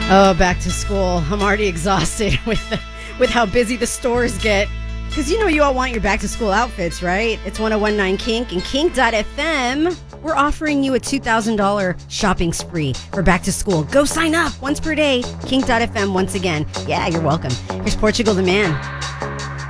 Oh, back to school. I'm already exhausted with how busy the stores get. Because you all want your back to school outfits, right? It's 1019 Kink and Kink.fm. We're offering you a $2,000 shopping spree for back to school. Go sign up once per day. Kink.fm once again. Yeah, you're welcome. Here's Portugal the Man.